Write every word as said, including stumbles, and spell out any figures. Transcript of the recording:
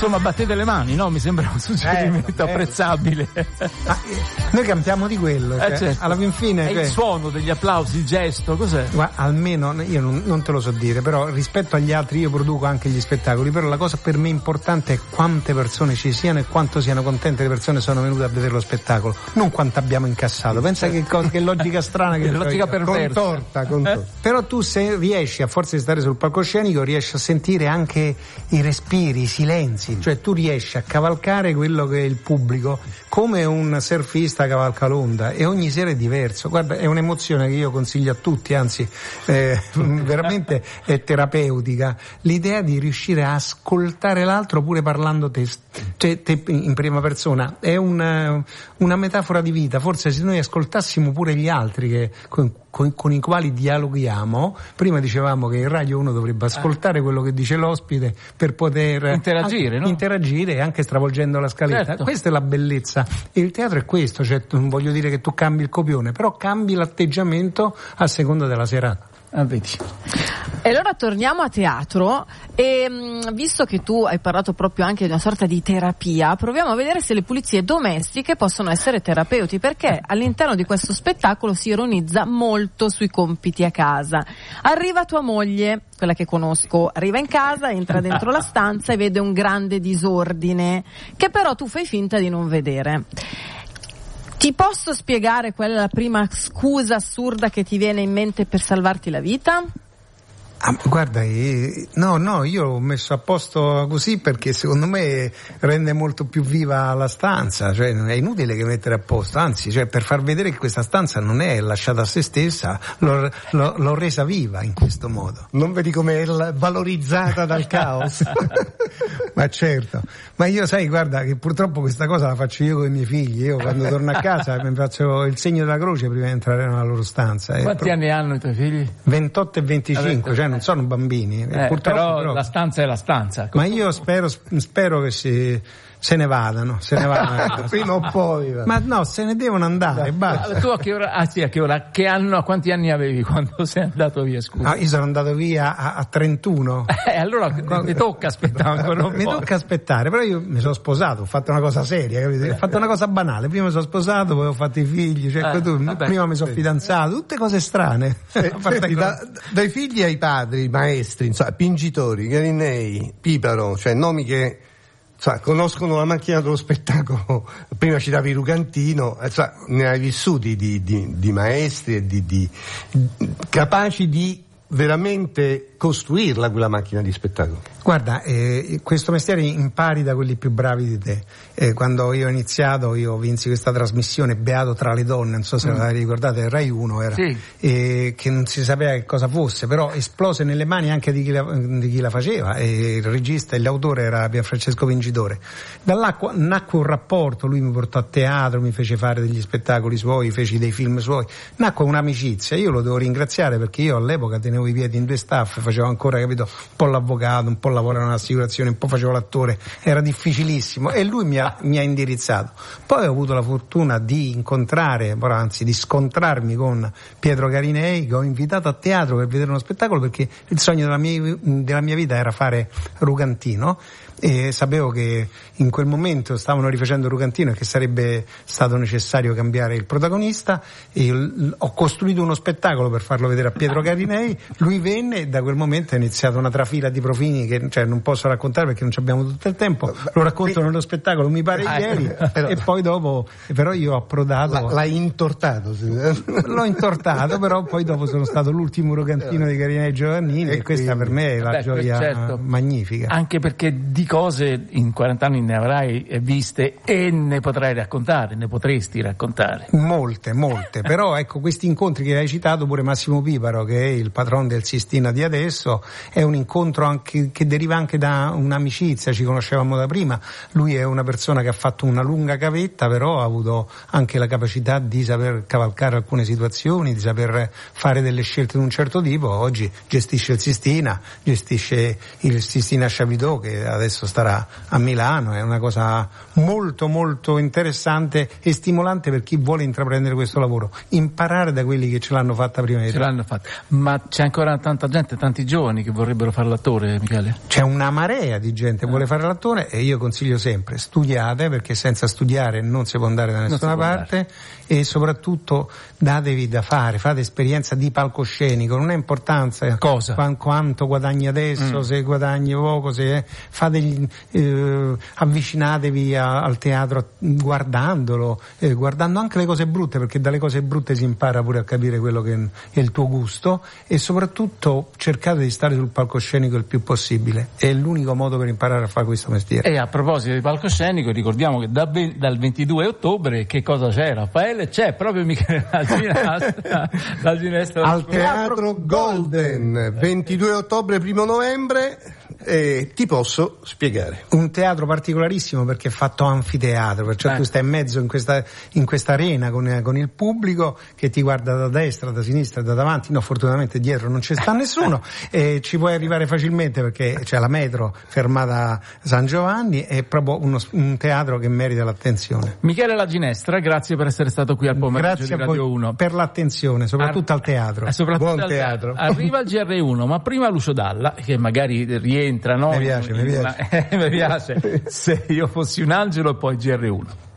insomma battete le mani, no? Mi sembra un suggerimento eh, apprezzabile. Eh. Ah, noi cantiamo di quello, cioè, eh, certo. alla fin fine. È cioè, il suono degli applausi, il gesto, cos'è? Ma almeno io non, non te lo so dire, però rispetto agli altri io produco anche gli spettacoli, però la cosa per me importante è quante persone ci siano e quanto siano contente le persone sono venute a vedere lo spettacolo, non quanto abbiamo incassato. Pensa che, cosa, che logica strana che logica perversa. Contorta, contorta. Eh? Però tu se riesci, a forza di stare sul palcoscenico, riesci a sentire anche i respiri, i silenzi, cioè tu riesci a cavalcare quello che è il pubblico come un surfista cavalca l'onda, e ogni sera è diverso. Guarda, è un'emozione che io consiglio a tutti, anzi eh, veramente è terapeutica, l'idea di riuscire a ascoltare l'altro pure parlando te, cioè, te in prima persona. È una, una metafora di vita. Forse se noi ascoltassimo pure gli altri che, con, con, con i quali dialoghiamo, prima dicevamo che in radio uno dovrebbe ascoltare quello che dice l'ospite per poter interagire, anche, no? interagire anche stravolgendo la scaletta. Certo. Questa è la bellezza. E il teatro è questo, cioè non voglio dire che tu cambi il copione, però cambi l'atteggiamento a seconda della serata. Ah, vedi. E allora torniamo a teatro e mh, visto che tu hai parlato proprio anche di una sorta di terapia, proviamo a vedere se le pulizie domestiche possono essere terapeuti, perché all'interno di questo spettacolo si ironizza molto sui compiti a casa. Arriva tua moglie, quella che conosco, arriva in casa, entra dentro la stanza e vede un grande disordine che però tu fai finta di non vedere. Ti posso spiegare qual è la prima scusa assurda che ti viene in mente per salvarti la vita? Ah, guarda, eh, no, no, io ho messo a posto così perché secondo me rende molto più viva la stanza, cioè è inutile che mettere a posto, anzi, cioè per far vedere che questa stanza non è lasciata a se stessa, l'ho, l'ho, l'ho resa viva in questo modo. Non vedi come è valorizzata dal caos? Ma certo, ma io sai, guarda che purtroppo questa cosa la faccio io con i miei figli, io quando torno a casa mi faccio il segno della croce prima di entrare nella loro stanza. Quanti pro... anni hanno i tuoi figli? ventotto e venticinque, Vabbè, cioè non sono bambini. Eh, purtroppo, però, però la stanza è la stanza. Ma io spero, spero che si, se ne vadano, se ne vadano prima o poi. Ma no, se ne devono andare, basta. Tu a che ora, ah sì, a che ora, che anno, a quanti anni avevi quando sei andato via, scusa? Ah, io sono andato via a, a trentuno. Eh, allora mi tocca aspettare ancora un mi po'. Mi tocca aspettare, però io mi sono sposato, ho fatto una cosa seria, capito? Ho fatto una cosa banale, prima mi sono sposato, poi ho fatto i figli, cioè, eh, tu, vabbè, prima mi sono sì. fidanzato, tutte cose strane. Eh, senti, da, dai figli ai padri, maestri, insomma, Pingitori, Garinei, Piparo, cioè nomi che insomma, conoscono la macchina dello spettacolo. Prima citavi Rugantino, insomma, ne hai vissuti di, di, di maestri e di, di capaci di veramente costruirla quella macchina di spettacolo. Guarda, eh, questo mestiere impari da quelli più bravi di te. Eh, quando io ho iniziato, io vinsi questa trasmissione Beato tra le donne, non so se mm. la ricordate, Rai uno era, sì. eh, che non si sapeva che cosa fosse, però esplose nelle mani anche di chi la, di chi la faceva, e il regista e l'autore era Pierfrancesco Vincitore. Da là nacque un rapporto, lui mi portò a teatro, mi fece fare degli spettacoli suoi, feci dei film suoi, nacque un'amicizia. Io lo devo ringraziare perché io all'epoca tenevo i piedi in due staffe, facevo ancora, capito, un po' l'avvocato, un po' lavoravo in un'assicurazione, un po' facevo l'attore, era difficilissimo, e lui mi ha, mi ha indirizzato. Poi ho avuto la fortuna di incontrare, anzi di scontrarmi con Pietro Garinei, che ho invitato a teatro per vedere uno spettacolo, perché il sogno della mia, della mia vita era fare Rugantino, e sapevo che in quel momento stavano rifacendo Rugantino e che sarebbe stato necessario cambiare il protagonista, e io ho costruito uno spettacolo per farlo vedere a Pietro Garinei. Lui venne e da quel momento è iniziata una trafila di profini che, cioè, non posso raccontare perché non abbiamo tutto il tempo, lo racconto nello spettacolo, mi pare ieri, però, e poi dopo però io ho approdato, la, l'hai intortato sì. l'ho intortato, però poi dopo sono stato l'ultimo Rugantino di Garinei Giovannini, e, e questa per me è la Beh, gioia certo. magnifica, anche perché di cose in quaranta anni ne avrai viste e ne potrai raccontare, ne potresti raccontare molte, molte. Però ecco, questi incontri che hai citato, pure Massimo Piparo, che è il patron del Sistina di adesso, è un incontro anche che deriva anche da un'amicizia, ci conoscevamo da prima. Lui è una persona che ha fatto una lunga gavetta, però ha avuto anche la capacità di saper cavalcare alcune situazioni, di saper fare delle scelte di un certo tipo. Oggi gestisce il Sistina, gestisce il Sistina Chapiteau, che adesso starà a Milano. È una cosa molto molto interessante e stimolante per chi vuole intraprendere questo lavoro, imparare da quelli che ce l'hanno fatta prima di te. Ce l'hanno fatta, ma c'è ancora tanta gente, tanti tanti giovani che vorrebbero fare l'attore, Michele? C'è una marea di gente che vuole fare l'attore e io consiglio sempre studiate, perché senza studiare non si può andare da nessuna parte andare. E soprattutto datevi da fare, fate esperienza di palcoscenico, non è importanza cosa? Qu- quanto guadagni adesso, mm. se guadagni poco, se fate gli, eh, avvicinatevi a, al teatro guardandolo, eh, guardando anche le cose brutte, perché dalle cose brutte si impara pure a capire quello che è il tuo gusto, e soprattutto cercate di stare sul palcoscenico il più possibile, è l'unico modo per imparare a fare questo mestiere. E a proposito di palcoscenico, ricordiamo che da, dal ventidue ottobre che cosa c'è, Raffaele? C'è proprio Michele la ginestra, la ginestra al Teatro Golden, ventidue ottobre, primo novembre. E ti posso spiegare. Un teatro particolarissimo perché è fatto anfiteatro, perciò eh. tu stai in mezzo in questa, in questa arena con, con il pubblico che ti guarda da destra, da sinistra, da davanti. No, fortunatamente dietro non ci sta nessuno e ci puoi arrivare facilmente perché c'è la metro fermata a San Giovanni. È proprio uno, un teatro che merita l'attenzione. Michele La Ginestra, grazie per essere stato qui al pomeriggio grazie di Radio uno. Per l'attenzione, soprattutto Ar- al teatro. Soprattutto Buon al teatro. teatro. Arriva il G R uno, ma prima Lucio Dalla, che magari rientra, no? Mi piace, mi piace. Mi piace. Se io fossi un angelo e poi G R uno.